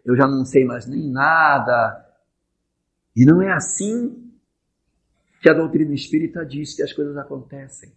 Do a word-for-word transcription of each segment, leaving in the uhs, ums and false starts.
eu já não sei mais nem nada. E não é assim que a doutrina espírita diz que as coisas acontecem.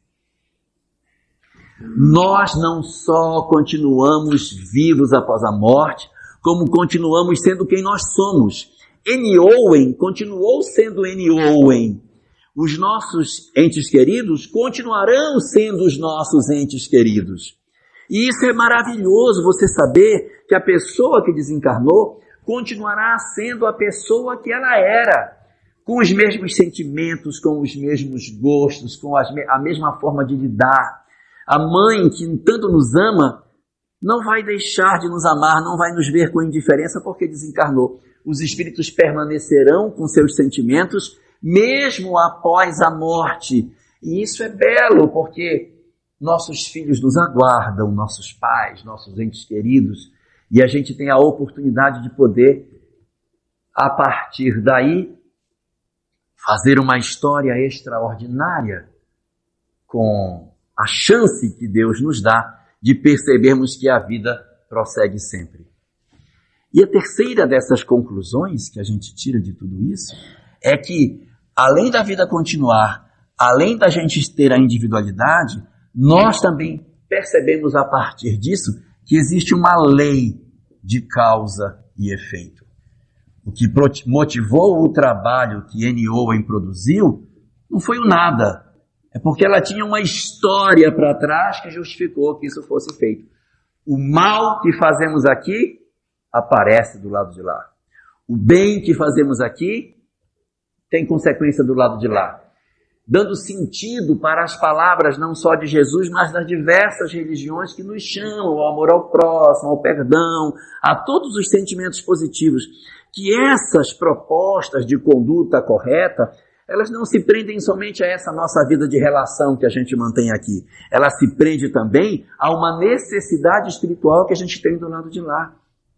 Nós não só continuamos vivos após a morte, como continuamos sendo quem nós somos. N. Owen continuou sendo N. Owen. Os nossos entes queridos continuarão sendo os nossos entes queridos. E isso é maravilhoso, você saber que a pessoa que desencarnou continuará sendo a pessoa que ela era, com os mesmos sentimentos, com os mesmos gostos, com as, a mesma forma de lidar. A mãe que tanto nos ama não vai deixar de nos amar, não vai nos ver com indiferença porque desencarnou. Os espíritos permanecerão com seus sentimentos mesmo após a morte. E isso é belo porque nossos filhos nos aguardam, nossos pais, nossos entes queridos, e a gente tem a oportunidade de poder, a partir daí, fazer uma história extraordinária com a chance que Deus nos dá de percebermos que a vida prossegue sempre. E a terceira dessas conclusões que a gente tira de tudo isso é que, além da vida continuar, além da gente ter a individualidade, nós também percebemos a partir disso que existe uma lei de causa e efeito. O que motivou o trabalho que N. Owen produziu não foi o nada. É porque ela tinha uma história para trás que justificou que isso fosse feito. O mal que fazemos aqui aparece do lado de lá. O bem que fazemos aqui tem consequência do lado de lá. Dando sentido para as palavras não só de Jesus, mas das diversas religiões que nos chamam ao amor ao próximo, ao perdão, a todos os sentimentos positivos. Que essas propostas de conduta correta, elas não se prendem somente a essa nossa vida de relação que a gente mantém aqui. Ela se prende também a uma necessidade espiritual que a gente tem do lado de lá.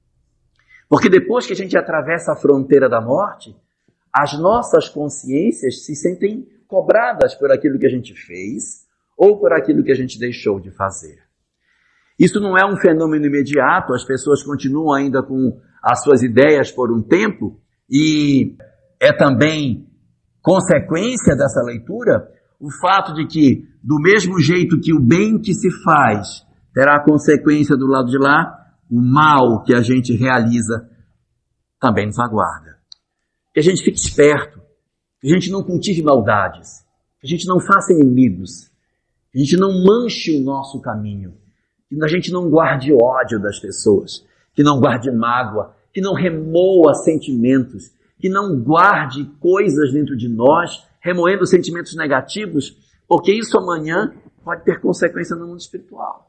Porque depois que a gente atravessa a fronteira da morte, as nossas consciências se sentem cobradas por aquilo que a gente fez ou por aquilo que a gente deixou de fazer. Isso não é um fenômeno imediato, as pessoas continuam ainda com as suas ideias por um tempo, e é também consequência dessa leitura o fato de que, do mesmo jeito que o bem que se faz terá consequência do lado de lá, o mal que a gente realiza também nos aguarda. Que a gente fique esperto, que a gente não cultive maldades, que a gente não faça inimigos, que a gente não manche o nosso caminho, que a gente não guarde ódio das pessoas, que não guarde mágoa, que não remoa sentimentos, que não guarde coisas dentro de nós, remoendo sentimentos negativos, porque isso amanhã pode ter consequência no mundo espiritual.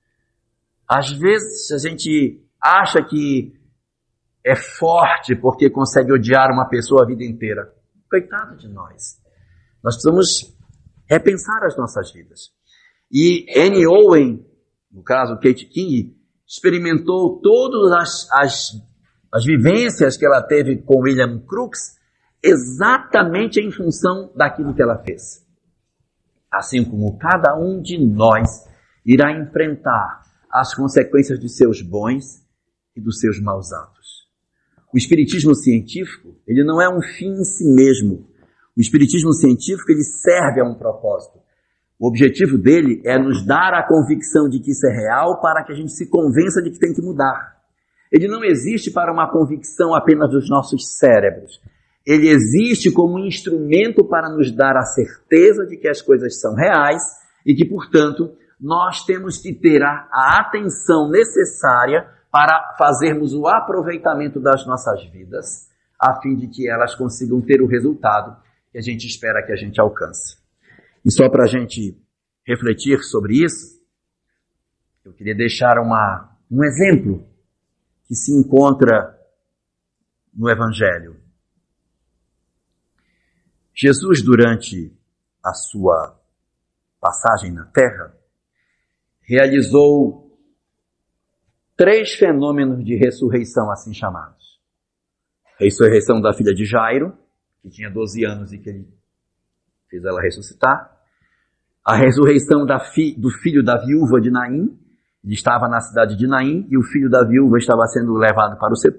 Às vezes a gente acha que é forte porque consegue odiar uma pessoa a vida inteira. Coitado de nós. Nós precisamos repensar as nossas vidas. E N. Owen, no caso Kate King, experimentou todas as, as, as vivências que ela teve com William Crookes exatamente em função daquilo que ela fez. Assim como cada um de nós irá enfrentar as consequências de seus bons e dos seus maus atos. O espiritismo científico, ele não é um fim em si mesmo. O espiritismo científico, ele serve a um propósito. O objetivo dele é nos dar a convicção de que isso é real para que a gente se convença de que tem que mudar. Ele não existe para uma convicção apenas dos nossos cérebros. Ele existe como um instrumento para nos dar a certeza de que as coisas são reais e que, portanto, nós temos que ter a, a atenção necessária para fazermos o aproveitamento das nossas vidas, a fim de que elas consigam ter o resultado que a gente espera que a gente alcance. E só para a gente refletir sobre isso, eu queria deixar uma, um exemplo que se encontra no Evangelho. Jesus, durante a sua passagem na Terra, realizou três fenômenos de ressurreição assim chamados. A ressurreição da filha de Jairo, que tinha doze anos e que ele fez ela ressuscitar. A ressurreição da fi, do filho da viúva de Naim. Ele estava na cidade de Naim e o filho da viúva estava sendo levado para o sepulcro.